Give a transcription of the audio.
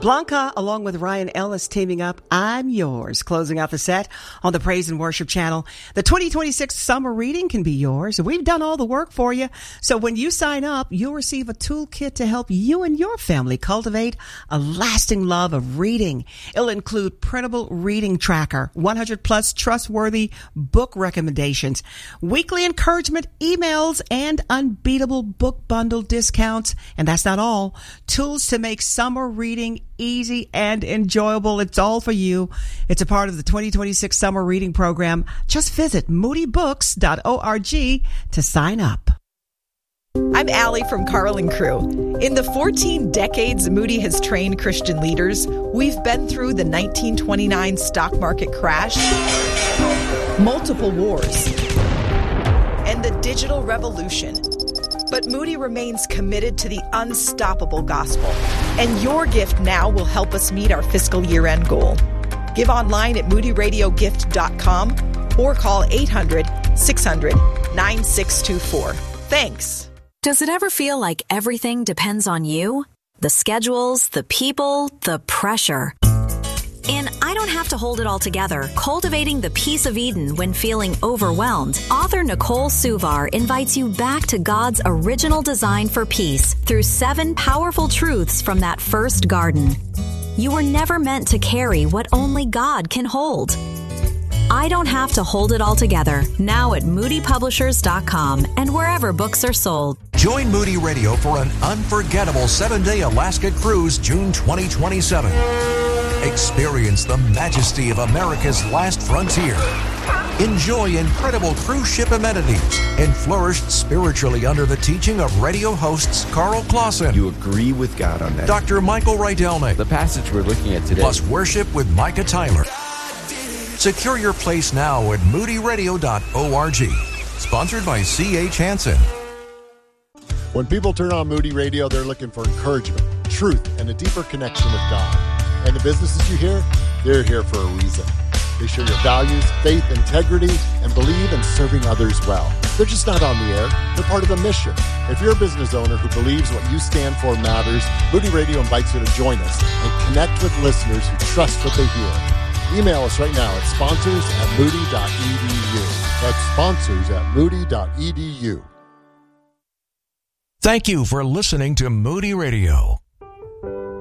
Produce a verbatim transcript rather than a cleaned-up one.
Blanca, along with Ryan Ellis teaming up, I'm Yours, closing out the set on the Praise and Worship channel. The twenty twenty-six summer reading can be yours. We've done all the work for you. So when you sign up, you'll receive a toolkit to help you and your family cultivate a lasting love of reading. It'll include printable reading tracker, one hundred plus trustworthy book recommendations, weekly encouragement emails, and unbeatable book bundle discounts. And that's not all. Tools to make summer reading easy and enjoyable. It's all for you. It's a part of the twenty twenty-six summer reading program. Just visit moody books dot org to sign up. I'm Allie from Carl and Crew. In the fourteen decades Moody has trained Christian leaders, we've been through the nineteen twenty-nine stock market crash, multiple wars, and the digital revolution. But Moody remains committed to the unstoppable gospel, and your gift now will help us meet our fiscal year-end goal. Give online at moody radio gift dot com or call eight hundred, six hundred, nine six two four. Thanks. Does it ever feel like everything depends on you? The schedules, the people, the pressure. In I Don't Have to Hold It All Together, Cultivating the Peace of Eden When Feeling Overwhelmed, author Nicole Suvar invites you back to God's original design for peace through seven powerful truths from that first garden. You were never meant to carry what only God can hold. I Don't Have to Hold It All Together, now at moody publishers dot com and wherever books are sold. Join Moody Radio for an unforgettable seven-day Alaska cruise June twenty twenty-seven. Experience the majesty of America's last frontier. Enjoy incredible cruise ship amenities and flourish spiritually under the teaching of radio hosts Carl Clausen. You agree with God on that. Doctor Michael Rydelnik. The passage we're looking at today. Plus worship with Micah Tyler. Secure your place now at moody radio dot org. Sponsored by C H Hansen. When people turn on Moody Radio, they're looking for encouragement, truth, and a deeper connection with God. And the businesses you hear, they're here for a reason. They share your values, faith, integrity, and believe in serving others well. They're just not on the air. They're part of the mission. If you're a business owner who believes what you stand for matters, Moody Radio invites you to join us and connect with listeners who trust what they hear. Email us right now at sponsors at moody dot e d u. That's sponsors at moody dot e d u. Thank you for listening to Moody Radio.